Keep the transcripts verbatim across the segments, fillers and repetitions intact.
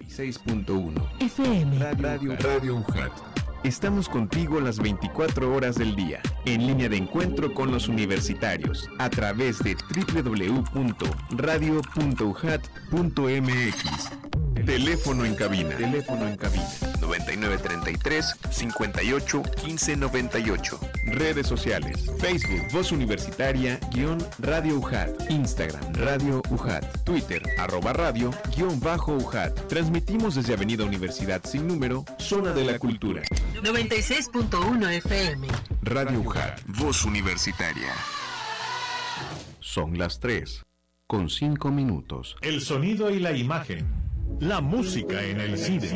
y seis punto uno. F M. Radio, Radio, Radio U J A T. Estamos contigo las veinticuatro horas del día, en línea de encuentro con los universitarios, a través de doble u doble u doble u punto radio punto u j a t punto m x. Teléfono en cabina. Teléfono en cabina. noventa y nueve treinta y tres, cincuenta y ocho, quince noventa y ocho. Redes sociales. Facebook, Voz Universitaria, guión Radio U J A T. Instagram, Radio U J A T. Twitter, arroba radio, guión bajo U J A T. Transmitimos desde Avenida Universidad Sin Número, Zona de la Cultura. noventa y seis punto uno F M. Radio U J A T. Voz Universitaria. Son las tres, con cinco minutos. El sonido y la imagen. La música en el cine.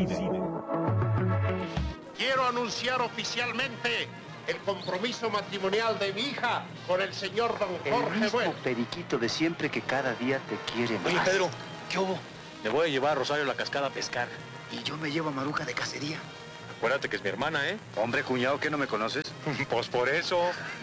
Quiero anunciar oficialmente el compromiso matrimonial de mi hija con el señor don Jorge El mismo Bueno. periquito de siempre que cada día te quiere más. Oye, Pedro, ¿qué hubo? Me voy a llevar a Rosario a la cascada a pescar. Y yo me llevo a Maruja de cacería. Acuérdate que es mi hermana, ¿eh? Hombre, cuñado, ¿qué no me conoces? Pues por eso.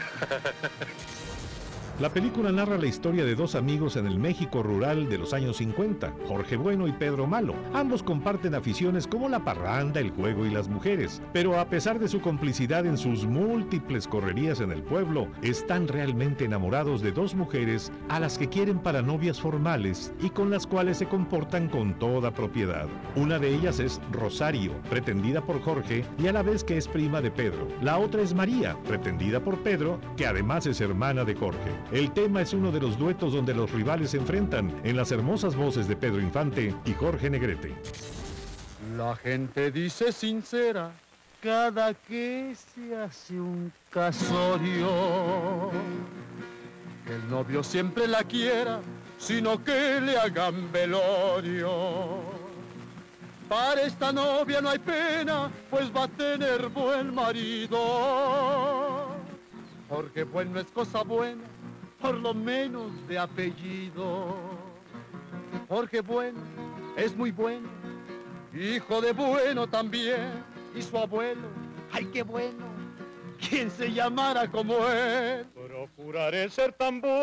La película narra la historia de dos amigos en el México rural de los años cincuenta, Jorge Bueno y Pedro Malo. Ambos comparten aficiones como la parranda, el juego y las mujeres, pero a pesar de su complicidad en sus múltiples correrías en el pueblo, están realmente enamorados de dos mujeres a las que quieren para novias formales y con las cuales se comportan con toda propiedad. Una de ellas es Rosario, pretendida por Jorge y a la vez que es prima de Pedro. La otra es María, pretendida por Pedro, que además es hermana de Jorge. El tema es uno de los duetos donde los rivales se enfrentan en las hermosas voces de Pedro Infante y Jorge Negrete. La gente dice sincera cada que se hace un casorio, que el novio siempre la quiera, sino que le hagan velorio. Para esta novia no hay pena, pues va a tener buen marido. Porque bueno es cosa buena, por lo menos de apellido. Jorge Bueno es muy bueno, hijo de Bueno también, y su abuelo, ay qué bueno, quien se llamara como él. Procuraré ser tan bueno